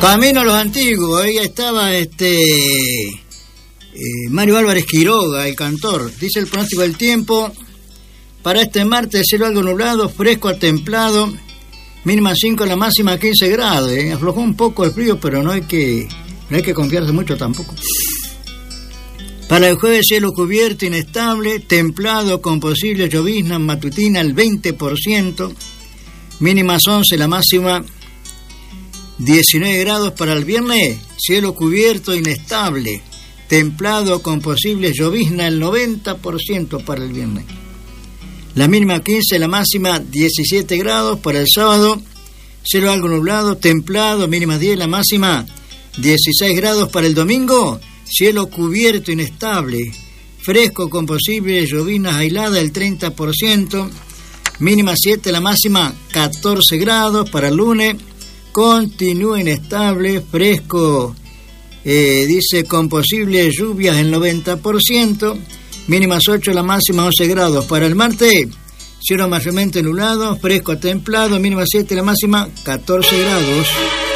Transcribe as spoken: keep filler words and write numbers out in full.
Camino a los antiguos, ahí estaba este eh, Mario Álvarez Quiroga, el cantor. Dice el pronóstico del tiempo para este martes: cielo algo nublado, fresco a templado, mínima cinco, la máxima quince grados. ¿eh? Aflojó un poco el frío, pero no hay que no hay que confiarse mucho tampoco. Para el jueves, cielo cubierto, inestable, templado, con posible llovizna matutina al veinte por ciento, mínimas once, la máxima diecinueve grados. Para el viernes, cielo cubierto, inestable, templado, con posible llovizna el noventa por ciento para el viernes. La mínima quince, la máxima diecisiete grados. Para el sábado, cielo algo nublado, templado, mínima diez, la máxima dieciséis grados. Para el domingo, cielo cubierto, inestable, fresco, con posible lloviznas aisladas el treinta por ciento, mínima siete, la máxima catorce grados. Para el lunes, continúa inestable, fresco, eh, dice con posibles lluvias el noventa por ciento, mínimas ocho, la máxima once grados. Para el martes, cielo mayormente nublado, fresco a templado, mínima siete, la máxima catorce grados.